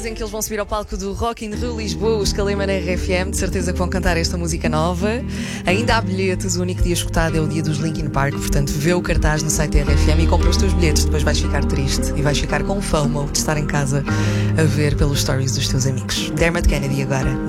Em que eles vão subir ao palco do Rock in Rio Lisboa, os Kalema na RFM, de certeza que vão cantar esta música nova. Ainda há bilhetes, o único dia esgotado é o dia dos Linkin Park, portanto vê o cartaz no site da RFM e compra os teus bilhetes, depois vais ficar triste e vais ficar com FOMO de estar em casa a ver pelos stories dos teus amigos. Dermot Kennedy agora.